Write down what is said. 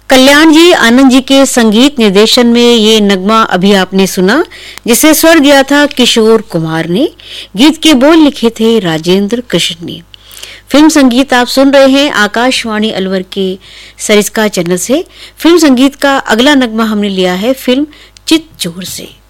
कल्याण जी आनंद जी के संगीत निर्देशन में ये नगमा अभी आपने सुना, जिसे स्वर दिया था किशोर कुमार ने। गीत के बोल लिखे थे राजेंद्र कृष्ण ने। फिल्म संगीत आप सुन रहे हैं आकाशवाणी अलवर के सरिस्का चैनल से। फिल्म संगीत का अगला नगमा हमने लिया है फिल्म चित चोर से।